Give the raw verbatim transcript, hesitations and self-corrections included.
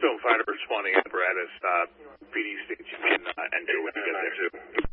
also fighter responding apparatus, uh, P D station, and uh, enter when you get there.